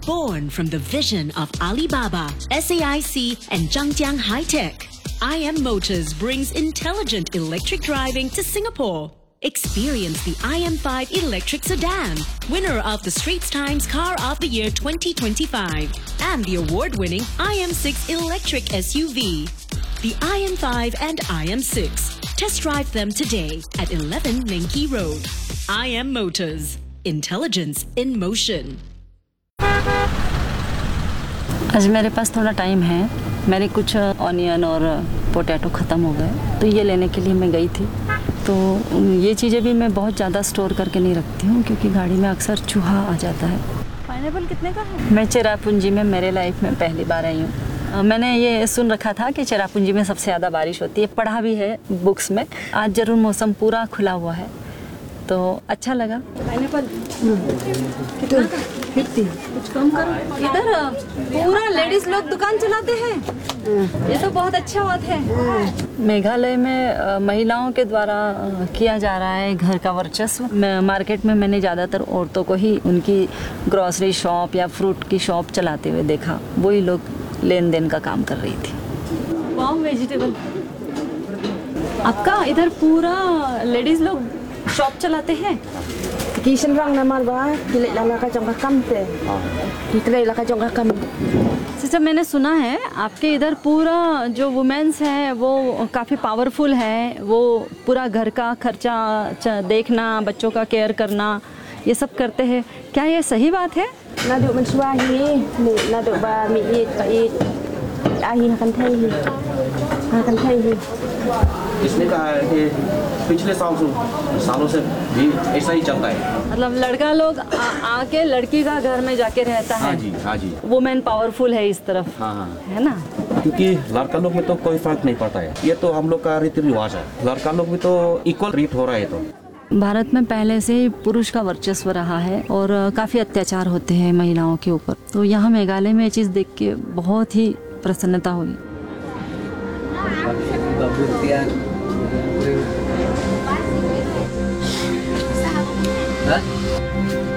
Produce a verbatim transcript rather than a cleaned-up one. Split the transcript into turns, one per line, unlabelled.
Born from the vision of Alibaba, S A I C and Zhangjiang High-Tech, I M Motors brings intelligent electric driving to Singapore. Experience the I M five electric sedan, winner of the Straits Times Car of the Year twenty twenty-five, and the award-winning I M six electric S U V. The I M five and I M six. Test drive them today at eleven Minki Road. I M Motors. Intelligence in motion.
आज मेरे पास थोड़ा time है। मेरे कुछ onion और potato ख़त्म हो गए, तो ये लेने के लिए मैं गई थी। तो ये चीज़ें भी मैं बहुत ज़्यादा स्टोर करके नहीं रखती हूँ, क्योंकि गाड़ी में अक्सर चूहा आ जाता है।
पाइनएप्पल कितने का है?
मैं चेरापूंजी में मेरे लाइफ में पहली बार आई हूँ। मैंने ये सुन रखा था कि चेरापूंजी में सबसे ज़्यादा बारिश होती है, पढ़ा भी है बुक्स में। आज ज़रूर मौसम पूरा खुला हुआ है, तो अच्छा लगा।
पाइनएप्पल कितना का? फिफ्टी। कुछ कम करो। इधर पूरा लेडीज लोग दुकान चलाते हैं, ये तो बहुत अच्छा बात है।
मेघालय में महिलाओं के द्वारा किया जा रहा है घर का वर्चस्व। मार्केट में मैंने ज़्यादातर औरतों को ही उनकी ग्रोसरी शॉप या फ्रूट की शॉप चलाते हुए देखा। वही लोग लेन देन का काम कर रही थी।
वाह, वेजिटेबल। आपका इधर पूरा लेडीज लोग शॉप चलाते हैं।
Kisan rang nama ba kilik lala ka jong ka kam te. Kilik lala ka jong ka kam.
Sister, मैंने सुना है आपके इधर पूरा जो वुमेन्स है वो काफ़ी पावरफुल है। वो पूरा घर का खर्चा देखना, बच्चों का केयर करना, ये सब करते हैं। क्या ये सही बात है?
Na duk mensua hi, na duk ba mi i ka i. Ahi kan thai hi. Ha kan thai hi.
इसने कहा है कि पिछले साल सालों से भी ऐसा ही चलता है।
मतलब लड़का लोग आ, आके लड़की का घर में जाके रहता है।
हाँ जी, हाँ जी।
वुमेन पावरफुल है इस तरफ।
हाँ हाँ,
है ना?
क्योंकि लड़का लोग में तो कोई फर्क नहीं पड़ता है। ये तो हम लोग का रीति रिवाज है। लड़का लोग भी तो इक्वल ट्रीट हो रहा है। तो
भारत में पहले से ही पुरुष का वर्चस्व रहा है और काफ़ी अत्याचार होते हैं महिलाओं के ऊपर। तो यहाँ मेघालय में ये चीज़ देख के बहुत ही प्रसन्नता हुई।
Hah?